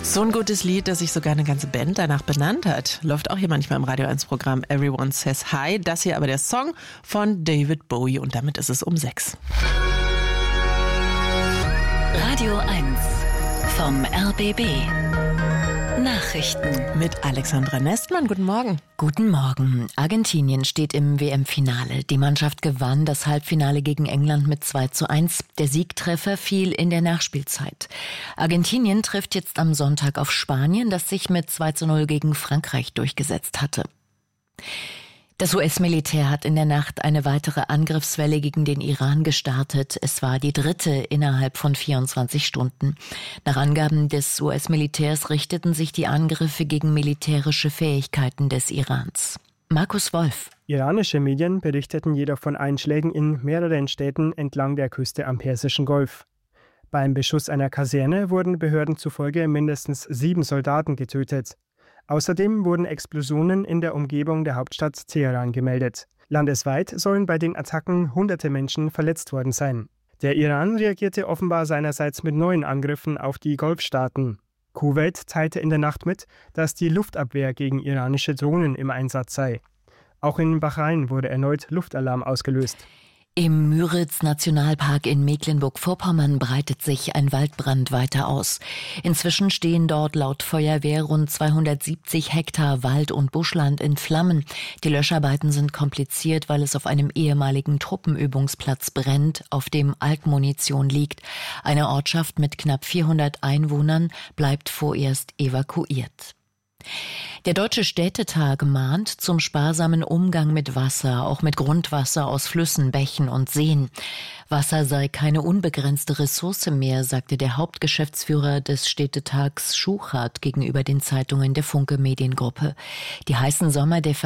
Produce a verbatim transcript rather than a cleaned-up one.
So ein gutes Lied, das sich sogar eine ganze Band danach benannt hat. Läuft auch hier manchmal im Radio eins Programm Everyone Says Hi. Das hier aber der Song von David Bowie und damit ist es um sechs. Radio eins vom R B B. Nachrichten mit Alexandra Nestmann. Guten Morgen. Guten Morgen. Argentinien steht im W M-Finale. Die Mannschaft gewann das Halbfinale gegen England mit zwei zu eins. Der Siegtreffer fiel in der Nachspielzeit. Argentinien trifft jetzt am Sonntag auf Spanien, das sich mit zwei zu null gegen Frankreich durchgesetzt hatte. Das U S-Militär hat in der Nacht eine weitere Angriffswelle gegen den Iran gestartet. Es war die dritte innerhalb von vierundzwanzig Stunden. Nach Angaben des U S-Militärs richteten sich die Angriffe gegen militärische Fähigkeiten des Irans. Markus Wolf. Iranische Medien berichteten jedoch von Einschlägen in mehreren Städten entlang der Küste am Persischen Golf. Beim Beschuss einer Kaserne wurden Behörden zufolge mindestens sieben Soldaten getötet. Außerdem wurden Explosionen in der Umgebung der Hauptstadt Teheran gemeldet. Landesweit sollen bei den Attacken hunderte Menschen verletzt worden sein. Der Iran reagierte offenbar seinerseits mit neuen Angriffen auf die Golfstaaten. Kuwait teilte in der Nacht mit, dass die Luftabwehr gegen iranische Drohnen im Einsatz sei. Auch in Bahrain wurde erneut Luftalarm ausgelöst. Im Müritz-Nationalpark in Mecklenburg-Vorpommern breitet sich ein Waldbrand weiter aus. Inzwischen stehen dort laut Feuerwehr rund zweihundertsiebzig Hektar Wald- und Buschland in Flammen. Die Löscharbeiten sind kompliziert, weil es auf einem ehemaligen Truppenübungsplatz brennt, auf dem Altmunition liegt. Eine Ortschaft mit knapp vierhundert Einwohnern bleibt vorerst evakuiert. Der Deutsche Städtetag mahnt zum sparsamen Umgang mit Wasser, auch mit Grundwasser aus Flüssen, Bächen und Seen. Wasser sei keine unbegrenzte Ressource mehr, sagte der Hauptgeschäftsführer des Städtetags Schuchart gegenüber den Zeitungen der Funke Mediengruppe. Die heißen Sommer der